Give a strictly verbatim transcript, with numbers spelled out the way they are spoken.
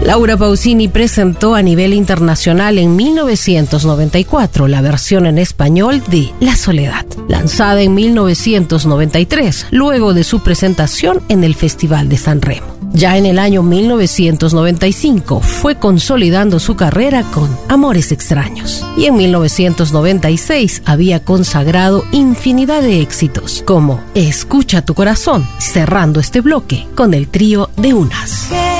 Laura Pausini presentó a nivel internacional en mil novecientos noventa y cuatro la versión en español de La Soledad, lanzada en mil novecientos noventa y tres, luego de su presentación en el Festival de San Remo. Ya en el año mil novecientos noventa y cinco fue consolidando su carrera con Amores Extraños, y en mil novecientos noventa y seis había consagrado infinidad de éxitos como Escucha tu corazón, cerrando este bloque con el trío de Unas.